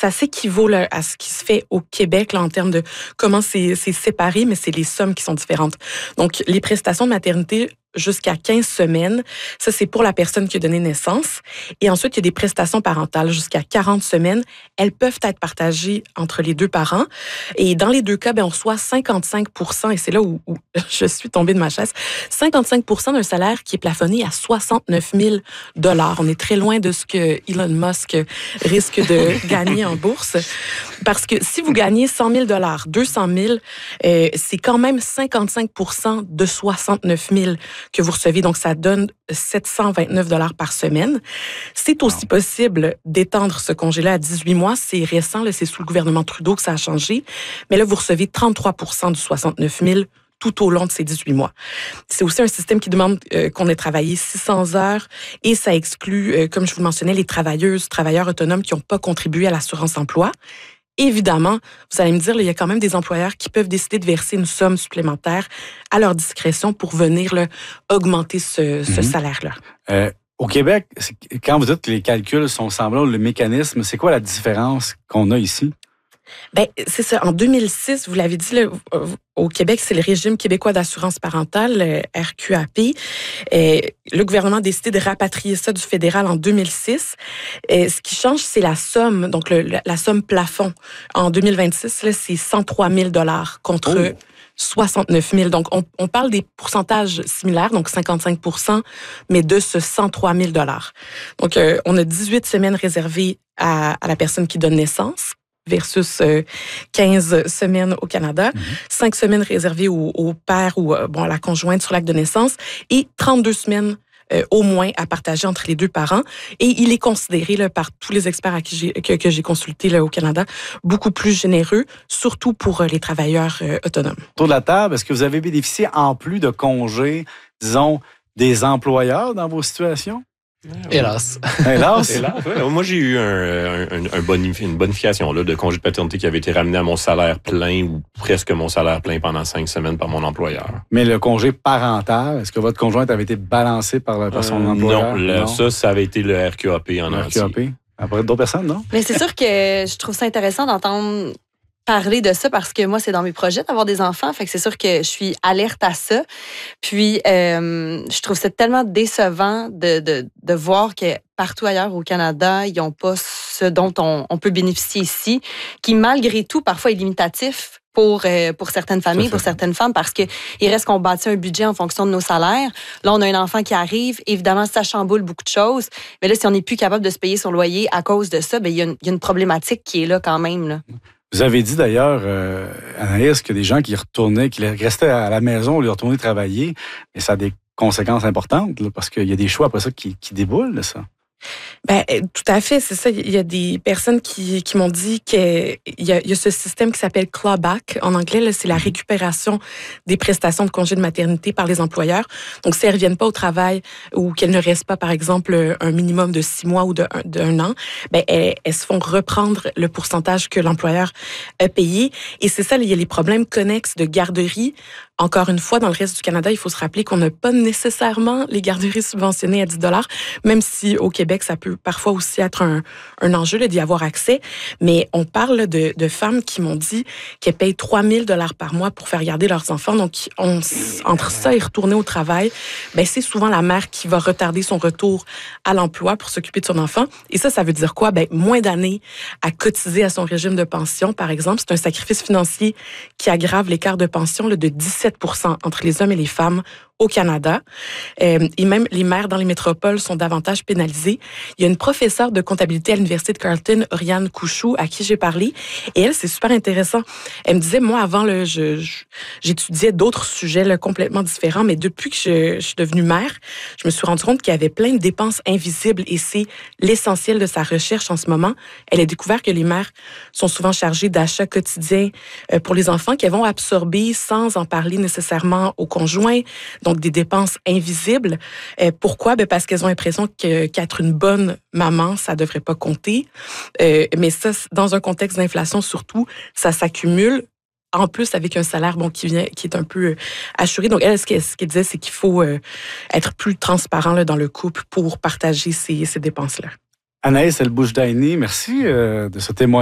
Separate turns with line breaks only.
ça s'équivaut là, à ce qui se fait au Québec là, en termes de comment c'est séparé, mais c'est les sommes qui sont différentes. Donc, les prestations de maternité jusqu'à 15 semaines, ça, c'est pour la personne qui a donné naissance. Et ensuite, il y a des prestations parentales jusqu'à 40 semaines. Elles peuvent être partagées entre les deux parents. Et dans les deux cas, on reçoit 55%, et c'est là où je suis tombée de ma chaise, 55% d'un salaire qui est plafonné à 69 000 $. On est très loin de ce que Elon Musk risque de gagner en bourse. Parce que si vous gagnez 100 000 $, 200 000, c'est quand même 55% de 69 000 que vous recevez. Donc, ça donne 729 $ par semaine. C'est aussi possible d'étendre ce congé-là à 18 mois. C'est récent, là, c'est sous le gouvernement Trudeau que ça a changé. Mais là, vous recevez 33% du 69 000 tout au long de ces 18 mois. C'est aussi un système qui demande qu'on ait travaillé 600 heures et ça exclut, comme je vous le mentionnais, les travailleurs autonomes qui n'ont pas contribué à l'assurance-emploi. Évidemment, vous allez me dire, il y a quand même des employeurs qui peuvent décider de verser une somme supplémentaire à leur discrétion pour venir là, augmenter ce salaire-là.
Au Québec, quand vous dites que les calculs sont semblables, le mécanisme, c'est quoi la différence qu'on a ici?
Ben, c'est ça. En 2006, vous l'avez dit, là, au Québec, c'est le régime québécois d'assurance parentale, le RQAP. Le gouvernement a décidé de rapatrier ça du fédéral en 2006. Ce qui change, c'est la somme, donc la somme plafond. En 2026, là, c'est 103 000 $ contre 69 000. Donc, on parle des pourcentages similaires, donc 55%, mais de ce 103 000 $. Donc, on a 18 semaines réservées à la personne qui donne naissance, versus 15 semaines au Canada, 5 semaines réservées au père ou à la conjointe sur l'acte de naissance et 32 semaines au moins à partager entre les deux parents. Et il est considéré là, par tous les experts que j'ai consultés là, au Canada beaucoup plus généreux, surtout pour les travailleurs autonomes.
Autour de la table, est-ce que vous avez bénéficié en plus de congés, disons, des employeurs dans vos situations?
Hélas.
Hélas.
Ouais. Moi, j'ai eu une bonification là, de congé de paternité qui avait été ramené à mon salaire plein ou presque mon salaire plein pendant 5 semaines par mon employeur.
Mais le congé parental, est-ce que votre conjointe avait été balancé par son employeur?
Non, ça avait été le RQAP en entier.
RQAP. Après d'autres personnes, non?
Mais c'est sûr que je trouve ça intéressant d'entendre parler de ça parce que moi, c'est dans mes projets d'avoir des enfants. Fait que c'est sûr que je suis alerte à ça. Puis, je trouve ça tellement décevant de voir que partout ailleurs au Canada, ils n'ont pas ce dont on peut bénéficier ici, qui malgré tout, parfois est limitatif pour certaines familles, pour certaines femmes, parce qu'il reste qu'on bâtit un budget en fonction de nos salaires. Là, on a un enfant qui arrive. Évidemment, ça chamboule beaucoup de choses. Mais là, si on n'est plus capable de se payer son loyer à cause de ça, il y a une problématique qui est là quand même, là.
Vous avez dit d'ailleurs, Anaïs, que des gens qui restaient à la maison, ils retournaient travailler, mais ça a des conséquences importantes, là, parce qu'il y a des choix après ça qui déboulent, là, ça.
Ben, tout à fait, c'est ça. Il y a des personnes qui m'ont dit qu'il y a ce système qui s'appelle clawback. En anglais, là, c'est la récupération des prestations de congé de maternité par les employeurs. Donc, si elles ne reviennent pas au travail ou qu'elles ne restent pas, par exemple, un minimum de 6 mois ou d'un an, ben, elles se font reprendre le pourcentage que l'employeur a payé. Et c'est ça, il y a les problèmes connexes de garderie. Encore une fois, dans le reste du Canada, il faut se rappeler qu'on n'a pas nécessairement les garderies subventionnées à 10 $, même si au Québec, ça peut parfois aussi être un enjeu là, d'y avoir accès. Mais on parle de femmes qui m'ont dit qu'elles payent 3 000 $ par mois pour faire garder leurs enfants. Donc, entre ça et retourner au travail, ben, c'est souvent la mère qui va retarder son retour à l'emploi pour s'occuper de son enfant. Et ça veut dire quoi? Ben, moins d'années à cotiser à son régime de pension, par exemple. C'est un sacrifice financier qui aggrave l'écart de pension là, de 17% entre les hommes et les femmes au Canada. Et même les mères dans les métropoles sont davantage pénalisées. Il y a une professeure de comptabilité à l'Université de Carleton, Oriane Couchou, à qui j'ai parlé. Et elle, c'est super intéressant. Elle me disait, moi, avant, j'étudiais d'autres sujets là, complètement différents, mais depuis que je suis devenue mère, je me suis rendue compte qu'il y avait plein de dépenses invisibles et c'est l'essentiel de sa recherche en ce moment. Elle a découvert que les mères sont souvent chargées d'achats quotidiens pour les enfants qu'elles vont absorber sans en parler nécessairement au conjoint. Donc, des dépenses invisibles. Pourquoi? Ben parce qu'elles ont l'impression qu'être une bonne maman, ça ne devrait pas compter. Mais ça, dans un contexte d'inflation surtout, ça s'accumule. En plus, avec un salaire qui est un peu assuré. Donc, elle, ce qu'elle disait, c'est qu'il faut être plus transparent là, dans le couple pour partager ces dépenses-là.
Anaïs El Boujdaini, merci de ce témoignage.